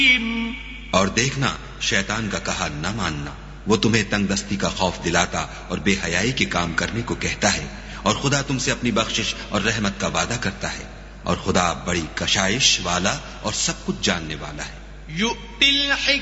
और देखना, शैतान का कहा न मानना, वो तुम्हें तंगदस्ती का खौफ दिलाता और बेहयाई के काम करने को कहता है, और खुदा तुमसे अपनी बख्शिश और रहमत का वादा करता है, और खुदा बड़ी कशाइश वाला और सब कुछ जानने वाला है।